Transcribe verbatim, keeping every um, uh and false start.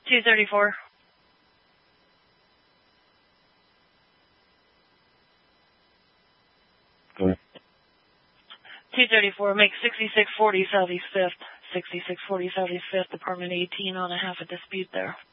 two thirty-four. Go ahead. two thirty-four, make sixty-six forty Southeast fifth. sixty-six forty Southeast fifth, apartment eighteen on a half a dispute there.